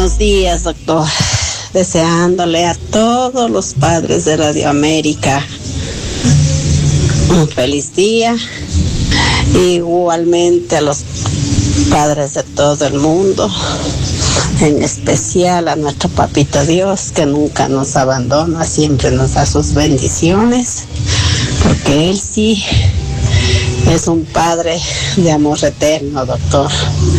Buenos días, doctor. Deseándole a todos los padres de Radio América un feliz día. Igualmente a los padres de todo el mundo, en especial a nuestro papito Dios, que nunca nos abandona, siempre nos da sus bendiciones, porque Él sí es un padre de amor eterno, doctor.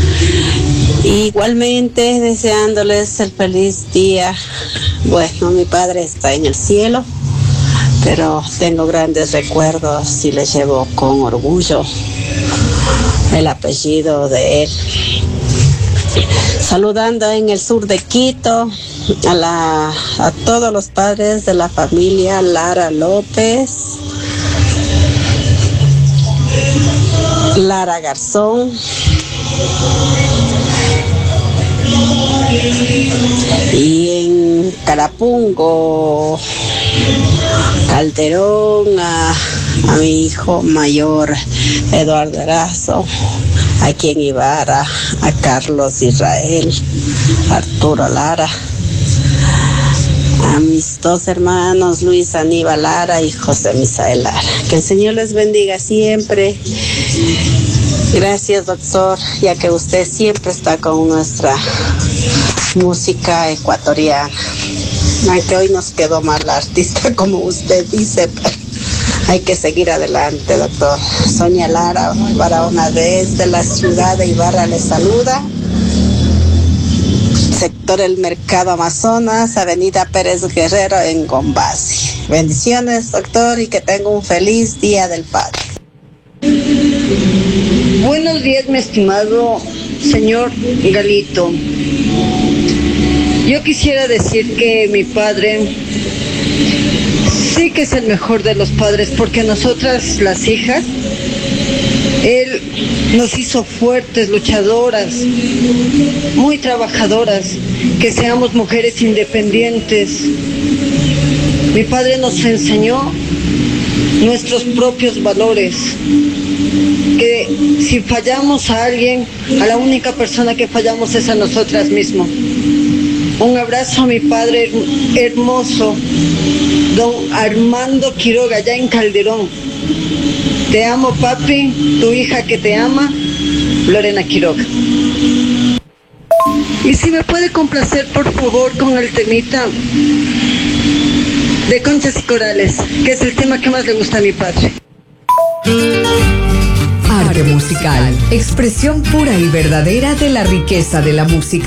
Igualmente deseándoles el feliz día. Bueno, mi padre está en el cielo, pero tengo grandes recuerdos y le llevo con orgullo el apellido de él. Saludando en el sur de Quito a todos los padres de la familia Lara López, Lara Garzón, y en Carapungo, Calderón, a mi hijo mayor Eduardo Erazo, aquí en Ibarra a Carlos Israel, Arturo Lara, a mis dos hermanos Luis Aníbal Lara y José Misael Lara. Que el Señor les bendiga siempre. Gracias, doctor, ya que usted siempre está con nuestra música ecuatoriana. Aunque hoy nos quedó mal la artista, como usted dice, pero hay que seguir adelante, doctor. Sonia Lara Barahona desde la ciudad de Ibarra le saluda. Sector El Mercado Amazonas, Avenida Pérez Guerrero en Gombasi. Bendiciones, doctor, y que tenga un feliz Día del Padre. Buenos días, mi estimado señor Galito. Yo quisiera decir que mi padre sí que es el mejor de los padres, porque nosotras, las hijas, él nos hizo fuertes, luchadoras, muy trabajadoras, que seamos mujeres independientes. Mi padre nos enseñó nuestros propios valores, que si fallamos a alguien, a la única persona que fallamos es a nosotras mismas. Un abrazo a mi padre hermoso, don Armando Quiroga, allá en Calderón. Te amo, papi, tu hija que te ama, Lorena Quiroga. Y si me puede complacer, por favor, con el temita de Conchas y Corales, que es el tema que más le gusta a mi padre. Arte musical, expresión pura y verdadera de la riqueza de la música